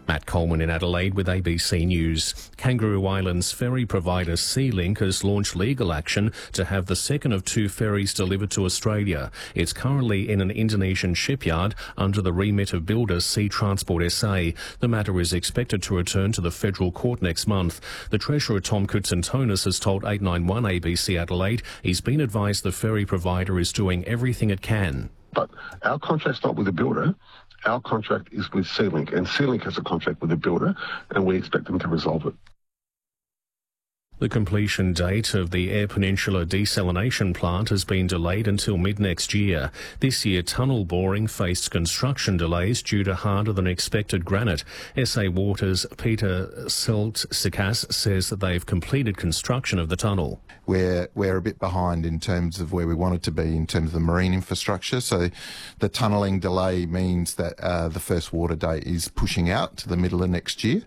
Matt Coleman in Adelaide with ABC News. Kangaroo Island's ferry provider SeaLink has launched legal action to have the second of two ferries delivered to Australia. It's currently in an Indonesian shipyard under the remit of builder Sea Transport SA. The matter is expected to return to the federal court next month. The Treasurer Tom Koutsantonis has told 891 ABC Adelaide he's been advised the ferry provider is doing everything it can. But our contract's not with the builder. Our contract is with SeaLink, and SeaLink has a contract with the builder, and we expect them to resolve it. The completion date of the Eyre Peninsula desalination plant has been delayed until mid-next year. This year, tunnel boring faced construction delays due to harder than expected granite. SA Water's Peter Sikas says that they've completed construction of the tunnel. We're a bit behind in terms of where we wanted to be in terms of the marine infrastructure. So the tunnelling delay means that the first water date is pushing out to the middle of next year.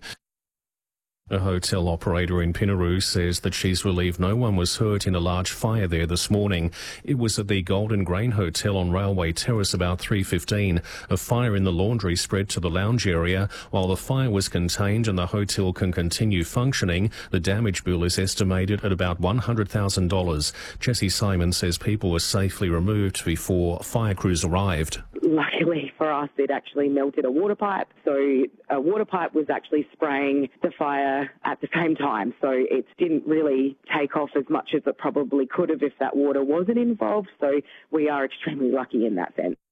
A hotel operator in Pinaroo says that she's relieved no one was hurt in a large fire there this morning. It was at the Golden Grain Hotel on Railway Terrace about 3:15. A fire in the laundry spread to the lounge area. While the fire was contained and the hotel can continue functioning, the damage bill is estimated at about $100,000. Jessie Simon says people were safely removed before fire crews arrived. Luckily for us, it actually melted a water pipe. So a water pipe was actually spraying the fire at the same time. So it didn't really take off as much as it probably could have if that water wasn't involved. So we are extremely lucky in that sense.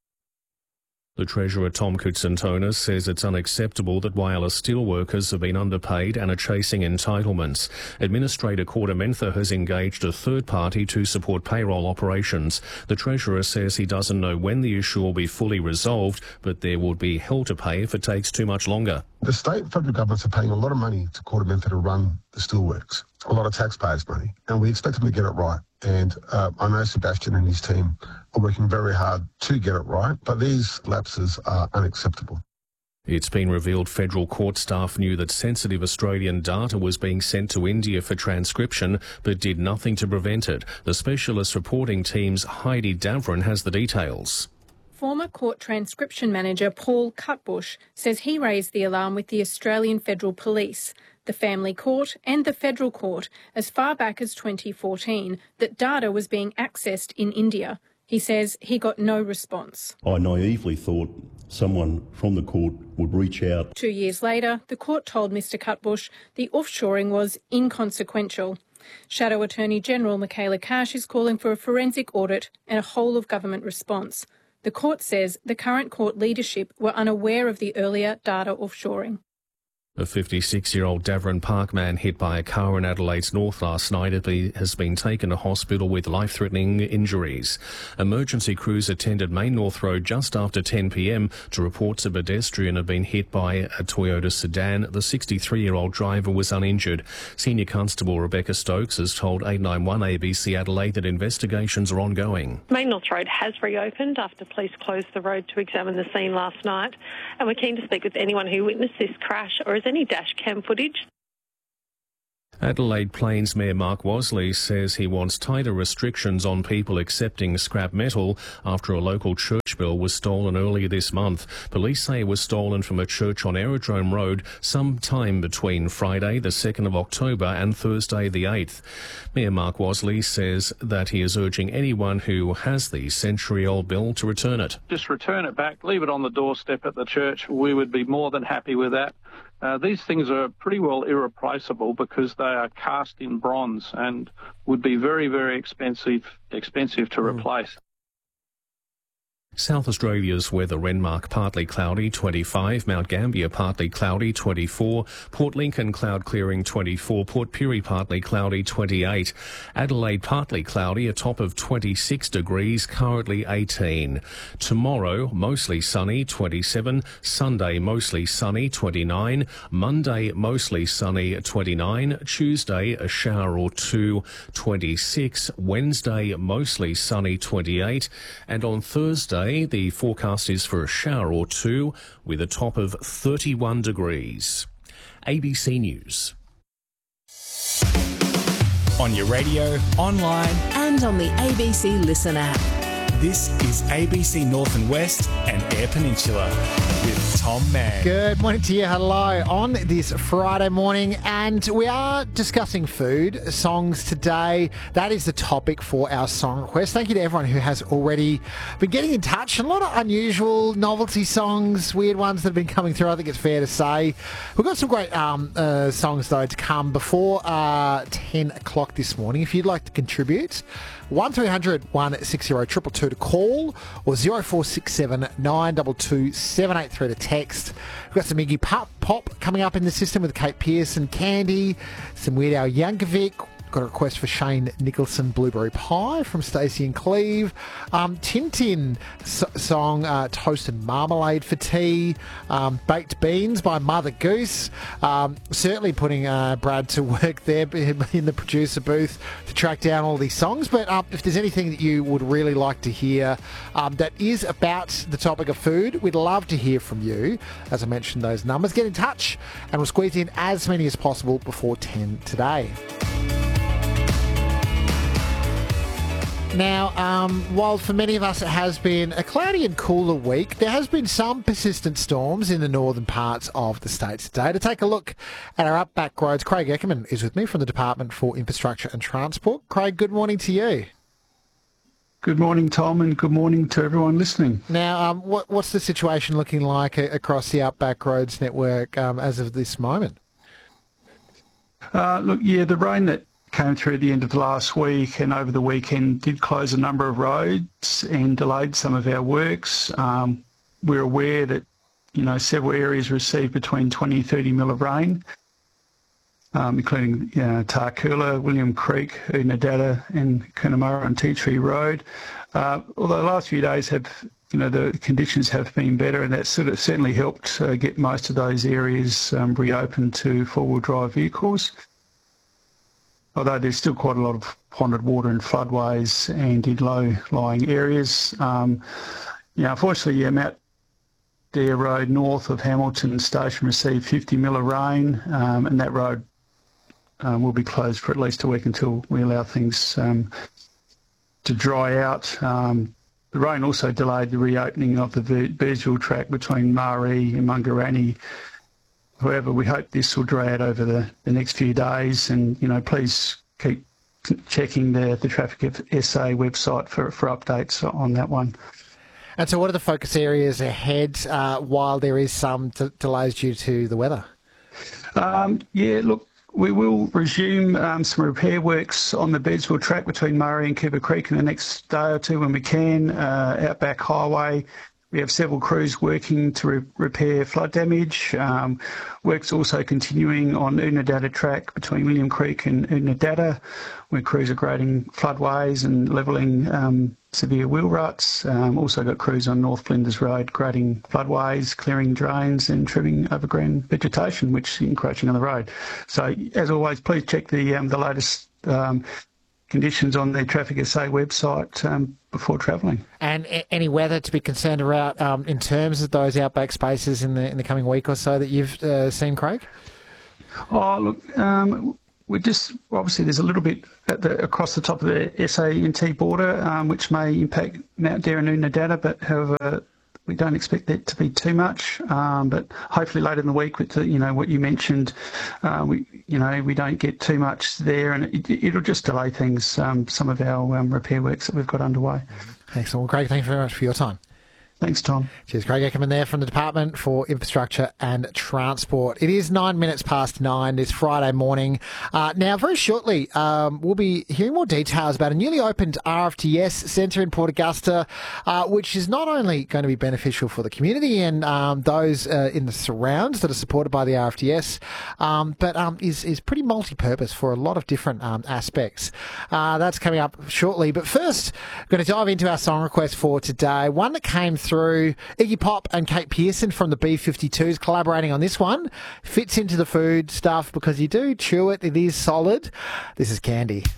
The Treasurer Tom Koutsantonis says it's unacceptable that wireless steelworkers have been underpaid and are chasing entitlements. Administrator Corda Mentha has engaged a third party to support payroll operations. The Treasurer says he doesn't know when the issue will be fully resolved, but there will be hell to pay if it takes too much longer. The state and federal governments are paying a lot of money to Corda Mentha to run the steelworks, a lot of taxpayers' money, and we expect them to get it right. And I know Sebastian and his team are working very hard to get it right, but these lapses are unacceptable. It's been revealed federal court staff knew that sensitive Australian data was being sent to India for transcription, but did nothing to prevent it. The specialist reporting team's Heidi Davron has the details. Former court transcription manager Paul Cutbush says he raised the alarm with the Australian Federal Police, the Family Court and the Federal Court as far back as 2014 that data was being accessed in India. He says he got no response. I naively thought someone from the court would reach out. 2 years later, the court told Mr Cutbush the offshoring was inconsequential. Shadow Attorney General Michaela Cash is calling for a forensic audit and a whole-of-government response. The court says the current court leadership were unaware of the earlier data offshoring. A 56-year-old Davern Park man hit by a car in Adelaide's north last night has been taken to hospital with life-threatening injuries. Emergency crews attended Main North Road just after 10 p.m. to reports a pedestrian had been hit by a Toyota sedan. The 63-year-old driver was uninjured. Senior Constable Rebecca Stokes has told 891 ABC Adelaide that investigations are ongoing. Main North Road has reopened after police closed the road to examine the scene last night, and we're keen to speak with anyone who witnessed this crash or has any dash cam footage. Adelaide Plains Mayor Mark Wasley says he wants tighter restrictions on people accepting scrap metal after a local church bell was stolen earlier this month. Police say it was stolen from a church on Aerodrome Road sometime between Friday the 2nd of October and Thursday the 8th. Mayor Mark Wasley says that he is urging anyone who has the century-old bell to return it. Just return it back, leave it on the doorstep at the church. We would be more than happy with that. These things are pretty well irreplaceable because they are cast in bronze and would be very, very expensive to replace. South Australia's weather: Renmark partly cloudy 25, Mount Gambier partly cloudy 24, Port Lincoln cloud clearing 24, Port Pirie partly cloudy 28, Adelaide partly cloudy, a top of 26 degrees, currently 18. Tomorrow mostly sunny 27, Sunday mostly sunny 29, Monday mostly sunny 29, Tuesday a shower or two 26, Wednesday mostly sunny 28, and on Thursday the forecast is for a shower or two with a top of 31 degrees. ABC News. On your radio, online and on the ABC Listen app. This is ABC North and West and Eyre Peninsula. with Tom Mann. Good morning to you. Hello on this Friday morning, and we are discussing food songs today. That is the topic for our song request. Thank you to everyone who has already been getting in touch. A lot of unusual novelty songs, weird ones that have been coming through, I think it's fair to say. We've got some great songs, though, to come before 10 o'clock this morning. If you'd like to contribute, 1300 160 222 to call, or 0467 922 783 to text. We've got some Iggy Pop coming up in the system with Kate Pearson, Candy, some Weird Al Yankovic. Got a request for Shane Nicholson, Blueberry Pie from Stacey and Cleve. Tintin song, Toast and Marmalade for tea. Baked Beans by Mother Goose. Certainly putting Brad to work there in the producer booth to track down all these songs. But if there's anything that you would really like to hear that is about the topic of food, we'd love to hear from you. As I mentioned, those numbers. Get in touch and we'll squeeze in as many as possible before 10 today. Now, while for many of us it has been a cloudy and cooler week, there has been some persistent storms in the northern parts of the state today. To take a look at our outback roads, Craig Eckerman is with me from the Department for Infrastructure and Transport. Craig, good morning to you. Good morning, Tom, and good morning to everyone listening. Now, what's the situation looking like across the outback roads network as of this moment? The rain that came through at the end of the last week and over the weekend did close a number of roads and delayed some of our works. We're aware that, several areas received between 20 and 30 mil of rain, including Tarcoola, William Creek, Unadata and Coonamarra and Tea Tree Road. Although the last few days have, the conditions have been better, and that certainly helped get most of those areas reopened to four-wheel drive vehicles. Although there's still quite a lot of ponded water in floodways and in low-lying areas. Unfortunately, Mount Dare Road north of Hamilton Station received 50 mil of rain, and that road will be closed for at least a week until we allow things to dry out. The rain also delayed the reopening of the Birdsville track between Maree and Mungarani. However, we hope this will dry out over the next few days, and please keep checking the Traffic SA website for updates on that one. And so what are the focus areas ahead while there is some delays due to the weather? We will resume some repair works on the Birdsville track between Maree and Cooper Creek in the next day or two when we can. Outback Highway, we have several crews working to repair flood damage. Work's also continuing on Unadata track between William Creek and Unadata, where crews are grading floodways and levelling severe wheel ruts. Also got crews on North Flinders Road grading floodways, clearing drains and trimming overgrown vegetation, which is encroaching on the road. So, as always, please check the latest conditions on the Traffic SA website before travelling. And any weather to be concerned about in terms of those outback spaces in the coming week or so that you've seen, Craig? We're just obviously there's a little bit across the top of the SA-NT border, which may impact Mount Dare and Unadata, but however, we don't expect that to be too much. But hopefully later in the week, with what you mentioned, we don't get too much there, and it'll just delay things. Some of our repair works that we've got underway. Excellent. Well, Craig, thank you very much for your time. Thanks, Tom. Cheers. Craig Eckerman there from the Department for Infrastructure and Transport. It is 9 minutes past 9 this Friday morning. Now, very shortly, we'll be hearing more details about a newly opened RFTS centre in Port Augusta, which is not only going to be beneficial for the community and those in the surrounds that are supported by the RFTS, but is pretty multi-purpose for a lot of different aspects. That's coming up shortly. But first, I'm going to dive into our song request for today. One that came through Iggy Pop and Kate Pearson from the B-52s collaborating on this one. Fits into the food stuff because you do chew it. It is solid. This is Candy.